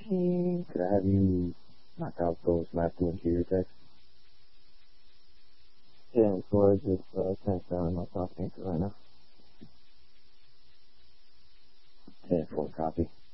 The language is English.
machine. Could I have you knock out those last two interior techs? Yeah, and Torres is transferring my top anchor right now. 10-4 copy.